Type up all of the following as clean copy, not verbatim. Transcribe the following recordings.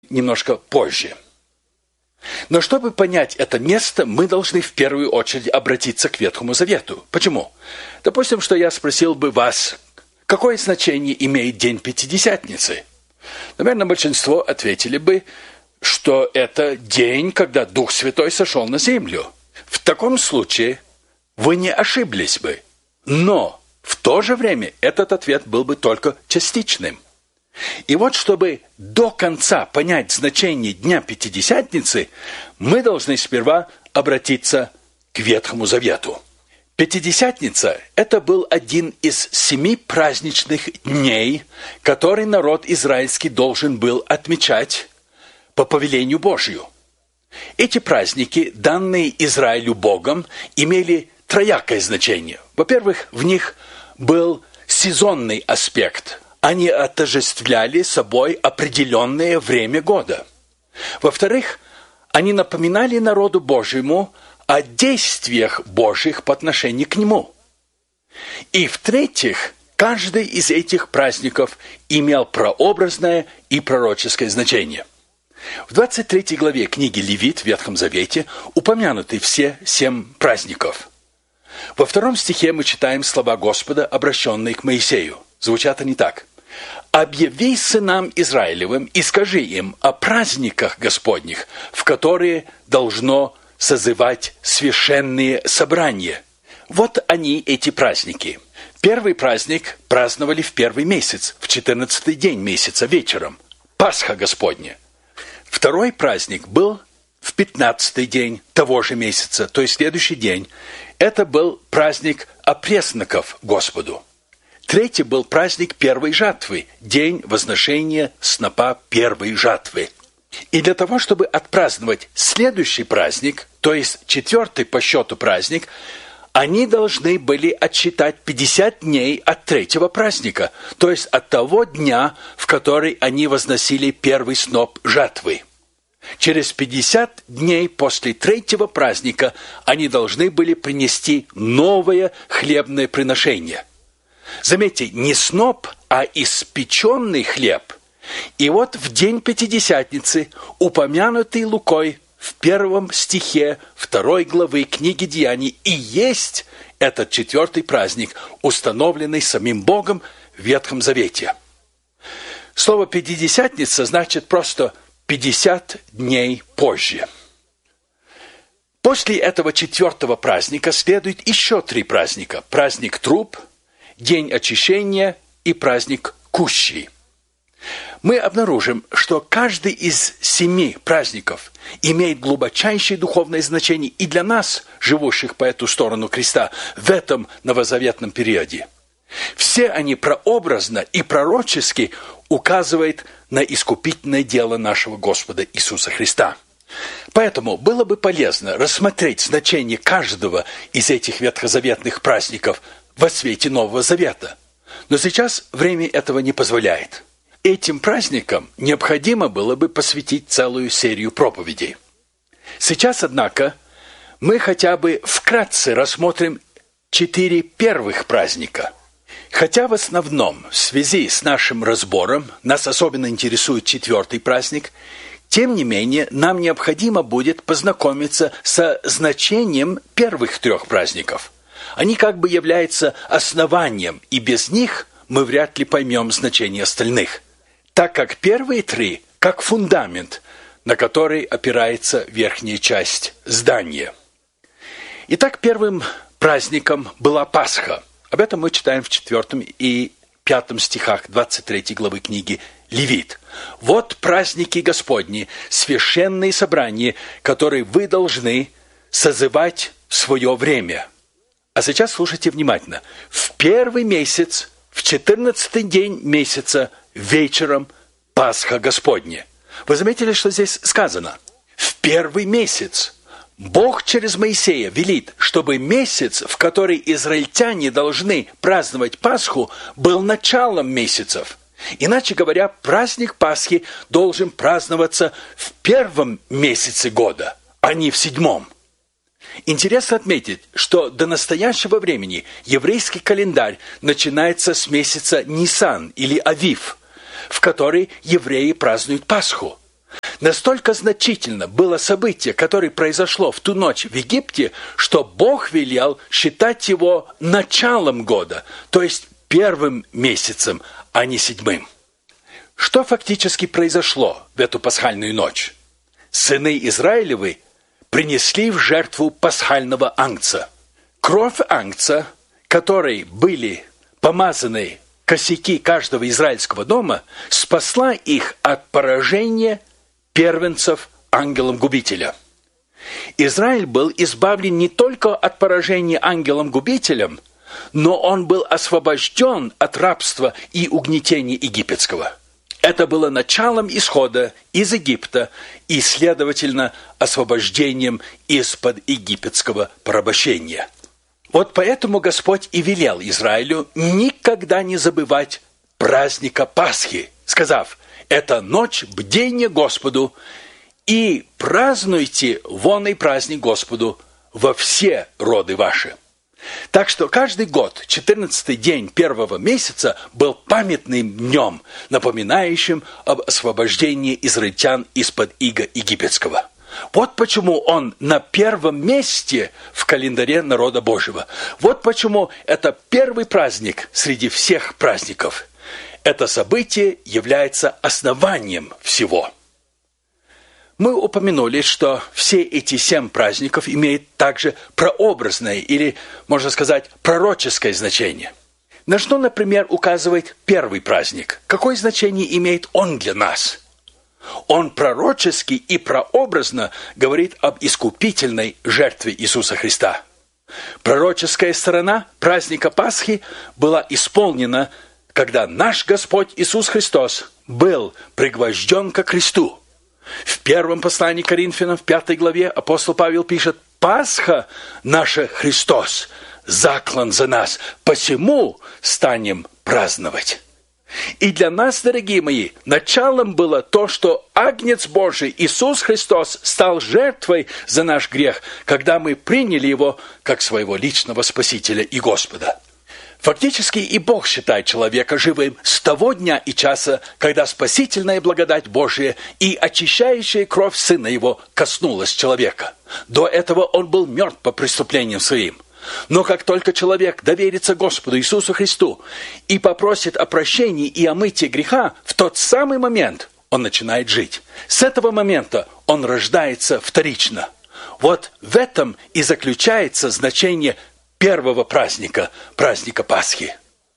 немножко позже. Но чтобы понять это место, мы должны в первую очередь обратиться к Ветхому Завету. Почему? Допустим, что я спросил бы вас, какое значение имеет День Пятидесятницы? Наверное, большинство ответили бы, что это день, когда Дух Святой сошел на землю. В таком случае вы не ошиблись бы. Но в то же время этот ответ был бы только частичным. И вот, чтобы до конца понять значение Дня Пятидесятницы, мы должны сперва обратиться к Ветхому Завету. Пятидесятница – это был один из 7 праздничных дней, который народ израильский должен был отмечать по повелению Божию. Эти праздники, данные Израилю Богом, имели троякое значение. Во-первых, в них был сезонный аспект. Они отождествляли собой определенное время года. Во-вторых, они напоминали народу Божьему о действиях Божьих по отношению к нему. И в-третьих, каждый из этих праздников имел прообразное и пророческое значение. В 23 главе книги Левит в Ветхом Завете упомянуты все 7 праздников. Во 2 стихе мы читаем слова Господа, обращенные к Моисею. Звучат они так. «Объяви сынам Израилевым и скажи им о праздниках Господних, в которые должно созывать священные собрания». Вот они, эти праздники. Первый праздник праздновали в первый месяц, в 14-й день месяца вечером. Пасха Господня. Второй праздник был в 15-й день того же месяца, то есть следующий день. Это был праздник опресноков Господу. Третий был праздник первой жатвы, день возношения снопа первой жатвы. И для того, чтобы отпраздновать следующий праздник, то есть 4-й по счету праздник, они должны были отсчитать 50 дней от 3-го праздника, то есть от того дня, в который они возносили первый сноп жатвы. Через 50 дней после 3-го праздника они должны были принести новое хлебное приношение. Заметьте, не сноп, а испеченный хлеб. И вот в день Пятидесятницы, упомянутый Лукой в 1 стихе 2 главы книги Деяний, и есть этот 4-й праздник, установленный самим Богом в Ветхом Завете. Слово «Пятидесятница» значит просто 50 дней позже. После этого 4-го праздника следует еще 3 праздника. Праздник труб, День очищения и праздник кущей. Мы обнаружим, что каждый из 7 праздников имеет глубочайшее духовное значение и для нас, живущих по эту сторону креста, в этом новозаветном периоде. Все они прообразно и пророчески указывают на искупительное дело нашего Господа Иисуса Христа. Поэтому было бы полезно рассмотреть значение каждого из этих ветхозаветных праздников во свете Нового Завета. Но сейчас время этого не позволяет. Этим праздникам необходимо было бы посвятить целую серию проповедей. Сейчас, однако, мы хотя бы вкратце рассмотрим 4 первых праздника. Хотя в основном в связи с нашим разбором нас особенно интересует 4-й праздник, тем не менее нам необходимо будет познакомиться со значением первых 3 праздников. Они как бы являются основанием, и без них мы вряд ли поймем значение остальных, так как первые 3 как фундамент, на который опирается верхняя часть здания. Итак, первым праздником была Пасха. Об этом мы читаем в 4 и 5 стихах 23 главы книги Левит. «Вот праздники Господни, священные собрания, которые вы должны созывать в свое время». А сейчас слушайте внимательно. В 1-й месяц, в 14-й день месяца, вечером Пасха Господня. Вы заметили, что здесь сказано? В 1-й месяц. Бог через Моисея велит, чтобы месяц, в который израильтяне должны праздновать Пасху, был началом месяцев. Иначе говоря, праздник Пасхи должен праздноваться в 1-м месяце года, а не в 7-м. Интересно отметить, что до настоящего времени еврейский календарь начинается с месяца Нисан или Авив, в который евреи празднуют Пасху. Настолько значительно было событие, которое произошло в ту ночь в Египте, что Бог велел считать его началом года, то есть первым месяцем, а не седьмым. Что фактически произошло в эту пасхальную ночь? Сыны Израилевы принесли в жертву пасхального агнца. Кровь агнца, которой были помазаны косяки каждого израильского дома, спасла их от поражения первенцев ангелом-губителя. Израиль был избавлен не только от поражения ангелом-губителем, но он был освобожден от рабства и угнетения египетского. Это было началом исхода из Египта и, следовательно, освобождением из-под египетского порабощения. Вот поэтому Господь и велел Израилю никогда не забывать праздника Пасхи, сказав: «Это ночь бдения Господу, и празднуйте вонный праздник Господу во все роды ваши». Так что каждый год, 14-й день первого месяца, был памятным днем, напоминающим об освобождении израильтян из-под ига египетского. Вот почему он на первом месте в календаре народа Божьего. Вот почему это первый праздник среди всех праздников. Это событие является основанием всего. Мы упомянули, что все эти 7 праздников имеют также прообразное или, можно сказать, пророческое значение. На что, например, указывает первый праздник? Какое значение имеет он для нас? Он пророчески и прообразно говорит об искупительной жертве Иисуса Христа. Пророческая сторона праздника Пасхи была исполнена, когда наш Господь Иисус Христос был пригвожден ко кресту. В первом послании к Коринфянам, в 5 главе, апостол Павел пишет: «Пасха наша Христос, заклан за нас, посему станем праздновать». И для нас, дорогие мои, началом было то, что Агнец Божий, Иисус Христос, стал жертвой за наш грех, когда мы приняли Его как своего личного Спасителя и Господа. Фактически и Бог считает человека живым с того дня и часа, когда спасительная благодать Божия и очищающая кровь Сына Его коснулась человека. До этого он был мертв по преступлениям своим. Но как только человек доверится Господу Иисусу Христу и попросит о прощении и о мытии греха, в тот самый момент он начинает жить. С этого момента он рождается вторично. Вот в этом и заключается значение первого праздника, праздника Пасхи.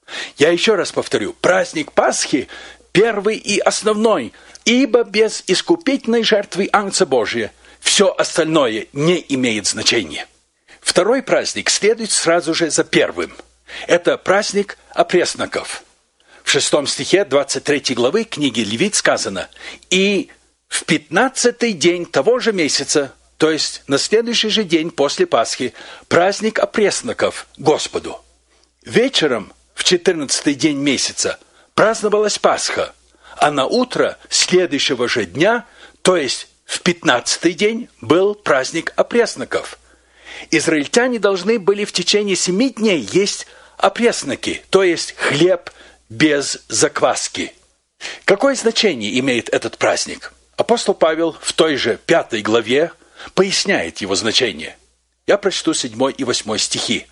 Я еще раз повторю, праздник Пасхи первый и основной, ибо без искупительной жертвы Агнца Божия все остальное не имеет значения. Второй праздник следует сразу же за первым. Это праздник опресноков. В 6 стихе 23 главы книги Левит сказано: «И в 15-й день того же месяца, то есть на следующий же день после Пасхи, праздник опресноков Господу». Вечером в 14-й день месяца праздновалась Пасха, а на утро следующего же дня, то есть в 15-й день, был праздник опресноков. Израильтяне должны были в течение 7 дней есть опресноки, то есть хлеб без закваски. Какое значение имеет этот праздник? Апостол Павел в той же 5 главе поясняет его значение. Я прочту 7 и 8 стихи.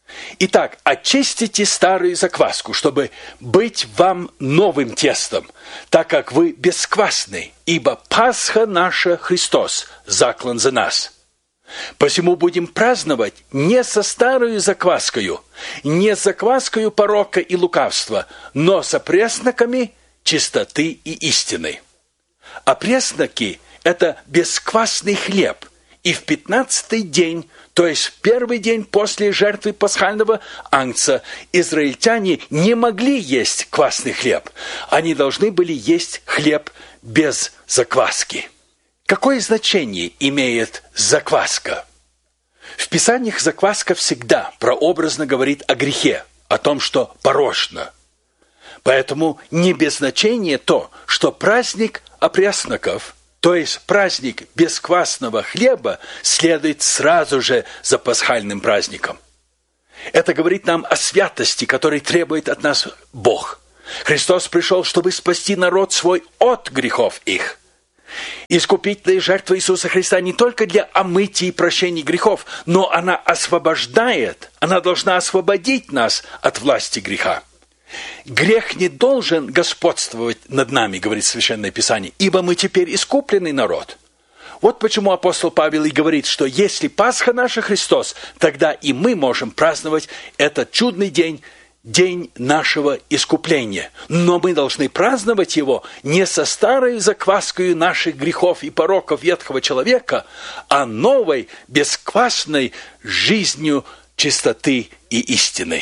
«Итак, очистите старую закваску, чтобы быть вам новым тестом, так как вы бесквасны, ибо Пасха наша Христос, заклан за нас. Посему будем праздновать не со старою закваскою, не с закваскою порока и лукавства, но с опресноками чистоты и истины». Опресноки – это бесквасный хлеб, и в 15-й день, то есть в первый день после жертвы пасхального агнца, израильтяне не могли есть квасный хлеб. Они должны были есть хлеб без закваски. Какое значение имеет закваска? В Писаниях закваска всегда прообразно говорит о грехе, о том, что порочно. Поэтому не без значения то, что праздник опресноков, то есть праздник бесквасного хлеба, следует сразу же за пасхальным праздником. Это говорит нам о святости, которой требует от нас Бог. Христос пришел, чтобы спасти народ свой от грехов их. Искупительная жертва Иисуса Христа не только для омытия и прощения грехов, но она освобождает, она должна освободить нас от власти греха. Грех не должен господствовать над нами, говорит Священное Писание, ибо мы теперь искупленный народ. Вот почему апостол Павел и говорит, что если Пасха наша Христос, тогда и мы можем праздновать этот чудный день, день нашего искупления. Но мы должны праздновать его не со старой закваской наших грехов и пороков ветхого человека, а новой, бесквасной жизнью чистоты и истины.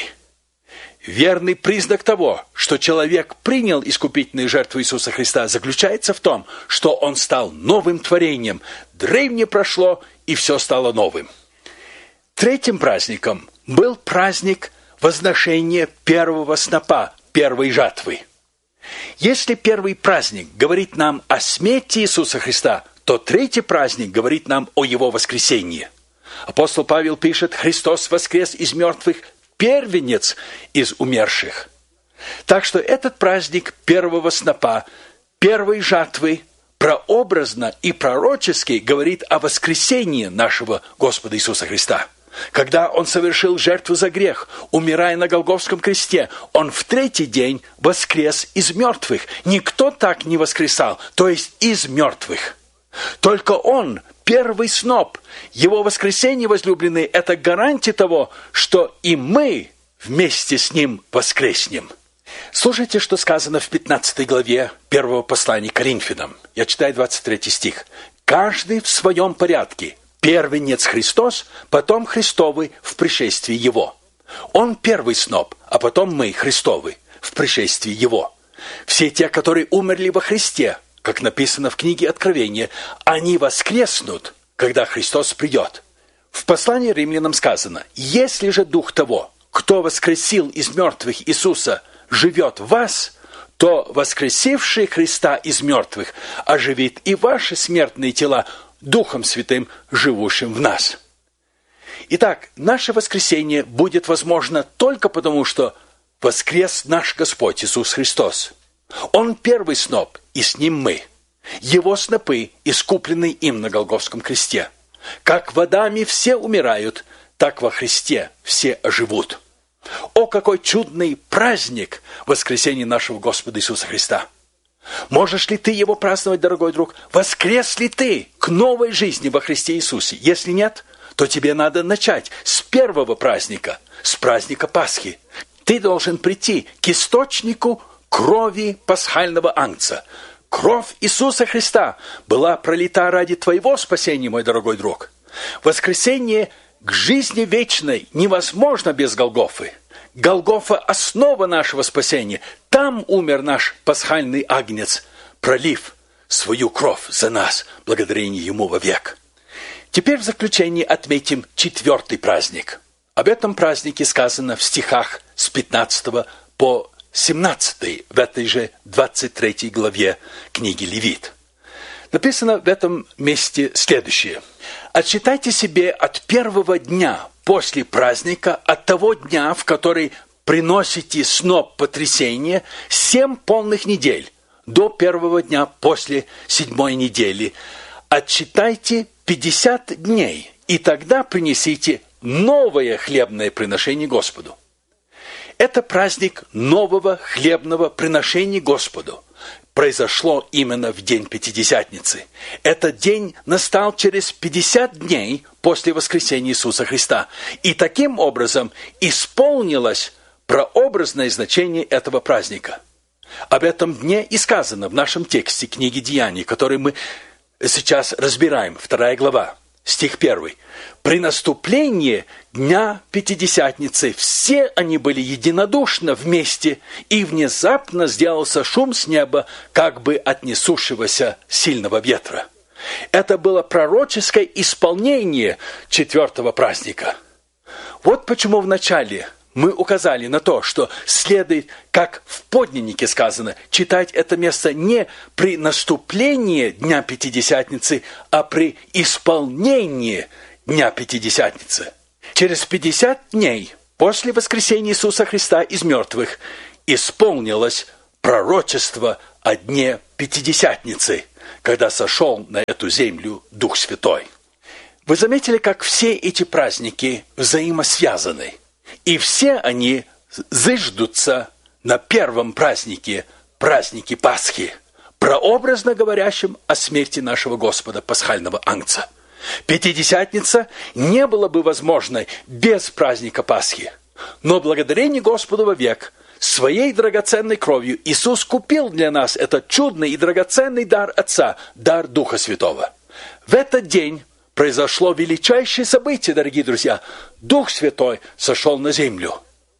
Верный признак того, что человек принял искупительную жертву Иисуса Христа, заключается в том, что он стал новым творением. Древнее прошло, и все стало новым. Третьим праздником был праздник возношения первого снопа, первой жатвы. Если первый праздник говорит нам о смерти Иисуса Христа, то третий праздник говорит нам о Его воскресении. Апостол Павел пишет: «Христос воскрес из мертвых, первенец из умерших». Так что этот праздник первого снопа, первой жатвы, прообразно и пророчески говорит о воскресении нашего Господа Иисуса Христа. Когда Он совершил жертву за грех, умирая на Голгофском кресте, Он в третий день воскрес из мертвых. Никто так не воскресал, то есть из мертвых. Только Он, первый сноп, Его воскресение, возлюбленные, это гарантия того, что и мы вместе с Ним воскреснем. Слушайте, что сказано в 15 главе первого послания к Коринфянам. Я читаю 23 стих. «Каждый в своем порядке. Первенец Христос, потом Христовы в пришествии Его. Он первый сноп, а потом мы, Христовы, в пришествии Его. Все те, которые умерли во Христе, как написано в книге Откровения, они воскреснут, когда Христос придет». В послании римлянам сказано: «Если же Дух того, кто воскресил из мертвых Иисуса, живет в вас, то воскресивший Христа из мертвых оживит и ваши смертные тела Духом Святым, живущим в нас». Итак, наше воскресение будет возможно только потому, что воскрес наш Господь Иисус Христос. Он первый сноп, и с Ним мы. Его снопы, искупленные им на Голгофском кресте. Как в Адаме все умирают, так во Христе все оживут. О, какой чудный праздник воскресения нашего Господа Иисуса Христа! Можешь ли ты его праздновать, дорогой друг? Воскрес ли ты к новой жизни во Христе Иисусе? Если нет, то тебе надо начать с первого праздника, с праздника Пасхи. Ты должен прийти к источнику крови пасхального агнца. Кровь Иисуса Христа была пролита ради твоего спасения, мой дорогой друг. Воскресение к жизни вечной невозможно без Голгофы. Голгофа – основа нашего спасения. Там умер наш пасхальный агнец, пролив свою кровь за нас, благодарение Ему вовек. Теперь в заключение отметим четвертый праздник. Об этом празднике сказано в стихах с 15 по 17 в этой же 23 главе книги Левит. Написано в этом месте следующее. «Отсчитайте себе от первого дня после праздника, от того дня, в который приносите сноп потрясения, 7 полных недель, до первого дня после 7-й недели. Отсчитайте 50 дней, и тогда принесите новое хлебное приношение Господу». Это праздник нового хлебного приношения Господу. Произошло именно в день Пятидесятницы. Этот день настал через 50 дней после воскресения Иисуса Христа. И таким образом исполнилось прообразное значение этого праздника. Об этом дне и сказано в нашем тексте книги Деяний, который мы сейчас разбираем, 2 глава, стих 1. «При наступлении дня Пятидесятницы все они были единодушно вместе, и внезапно сделался шум с неба, как бы от несущегося сильного ветра». Это было пророческое исполнение 4-го праздника. Вот почему вначале мы указали на то, что следует, как в подлиннике сказано, читать это место не при наступлении Дня Пятидесятницы, а при исполнении Дня Пятидесятницы. Через 50 дней после воскресения Иисуса Христа из мертвых исполнилось пророчество о Дне Пятидесятницы, когда сошел на эту землю Дух Святой. Вы заметили, как все эти праздники взаимосвязаны, и все они зиждутся на первом празднике, празднике Пасхи, прообразно говорящем о смерти нашего Господа, пасхального агнца. Пятидесятница не была бы возможной без праздника Пасхи, но благодарение Господу вовек своей драгоценной кровью Иисус купил для нас этот чудный и драгоценный дар Отца, дар Духа Святого. В этот день произошло величайшее событие, дорогие друзья. Дух Святой сошел на землю.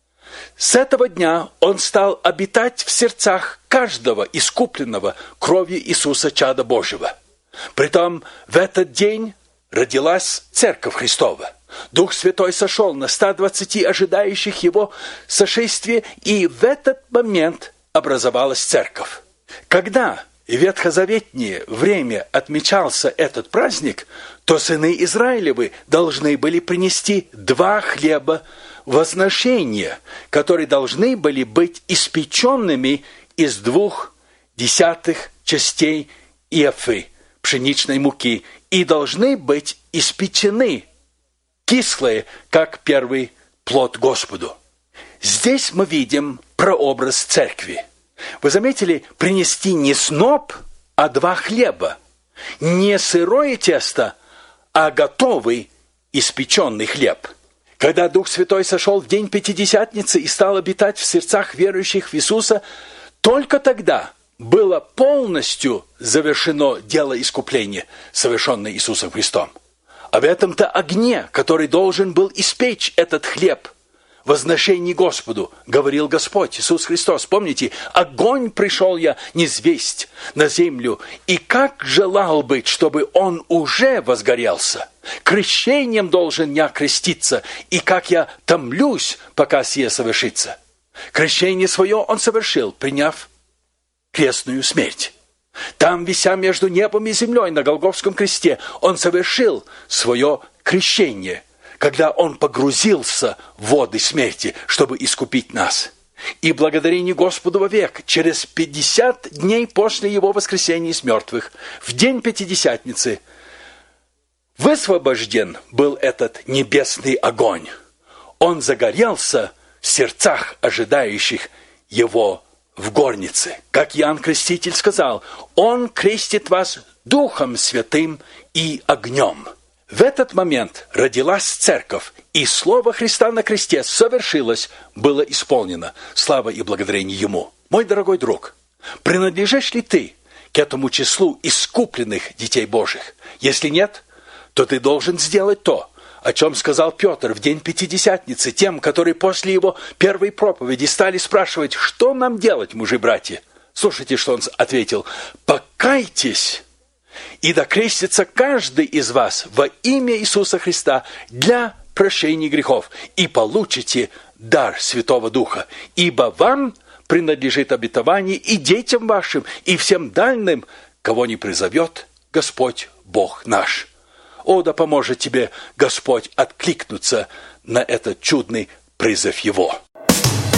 С этого дня Он стал обитать в сердцах каждого искупленного кровью Иисуса Чада Божьего. Притом в этот день родилась Церковь Христова. Дух Святой сошел на 120 ожидающих Его сошествия, и в этот момент образовалась Церковь. Когда в ветхозаветнее время отмечался этот праздник, то сыны Израилевы должны были принести 2 хлеба возношения, которые должны были быть испеченными из 2/10 частей ефы пшеничной муки и должны быть испечены кислые, как первый плод Господу. Здесь мы видим прообраз церкви. Вы заметили, принести не сноп, а 2 хлеба. Не сырое тесто, а готовый испеченный хлеб. Когда Дух Святой сошел в день Пятидесятницы и стал обитать в сердцах верующих в Иисуса, только тогда было полностью завершено дело искупления, совершенное Иисусом Христом. Об этом-то огне, который должен был испечь этот хлеб, возношение Господу, говорил Господь Иисус Христос. Помните, огонь пришел я низвесть на землю, и как желал быть, чтобы он уже возгорелся. Крещением должен я креститься, и как я томлюсь, пока сие совершится. Крещение свое он совершил, приняв крестную смерть. Там, вися между небом и землей на Голгофском кресте, он совершил свое крещение, когда он погрузился в воды смерти, чтобы искупить нас. И благодарение Господу вовек, через 50 дней после его воскресения из мертвых, в день Пятидесятницы, высвобожден был этот небесный огонь. Он загорелся в сердцах ожидающих его в горнице. Как Иоанн Креститель сказал, «Он крестит вас Духом Святым и огнем». В этот момент родилась Церковь, и Слово Христа на кресте совершилось, было исполнено. Слава и благодарение Ему. Мой дорогой друг, принадлежишь ли ты к этому числу искупленных детей Божьих? Если нет, то ты должен сделать то, о чем сказал Петр в день Пятидесятницы тем, которые после его первой проповеди стали спрашивать, что нам делать, мужи-братья. Слушайте, что он ответил. «Покайтесь, и да крестится каждый из вас во имя Иисуса Христа для прощения грехов, и получите дар Святого Духа, ибо вам принадлежит обетование и детям вашим, и всем дальним, кого не призовет Господь Бог наш». О, да поможет тебе Господь откликнуться на этот чудный призыв Его.